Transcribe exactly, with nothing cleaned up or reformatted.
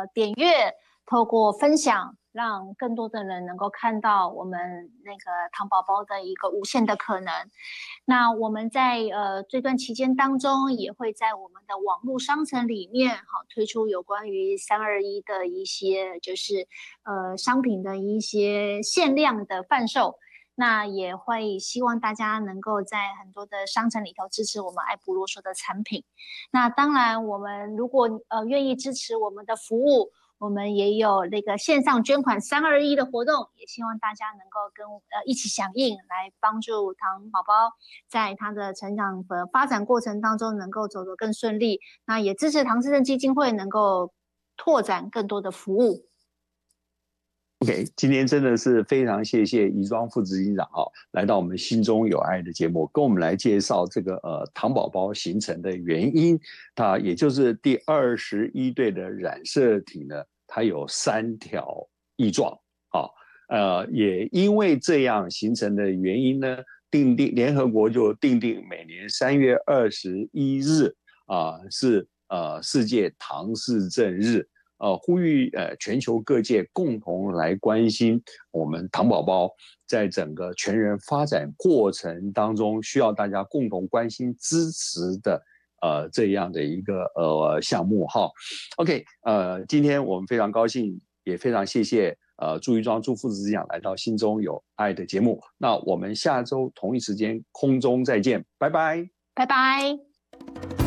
呃点阅，透过分享，让更多的人能够看到我们那个糖宝宝的一个无限的可能。那我们在呃这段期间当中，也会在我们的网络商城里面，好推出有关于三二一的一些就是呃商品的一些限量的贩售。那也会希望大家能够在很多的商城里头支持我们爱不啰嗦的产品。那当然，我们如果呃愿意支持我们的服务，我们也有那个线上捐款三二一的活动，也希望大家能够跟呃一起响应，来帮助糖宝宝在他的成长和发展过程当中能够走得更顺利。那也支持唐氏症基金会能够拓展更多的服务。 OK， 今天真的是非常谢谢宜庄副执行长啊，来到我们心中有爱的节目，跟我们来介绍这个呃糖宝宝形成的原因。它也就是第二十一对的染色体呢，它有三条异状啊，呃，也因为这样形成的原因呢，定定联合国就定定每年三月二十一日啊是呃世界唐氏症日。呃，呼吁呃全球各界共同来关心我们糖宝宝在整个全人发展过程当中，需要大家共同关心支持的呃这样的一个呃项目哈。OK， 呃，今天我们非常高兴，也非常谢谢呃朱宜庄朱副执长来到心中有爱的节目。那我们下周同一时间空中再见，拜拜， 拜拜。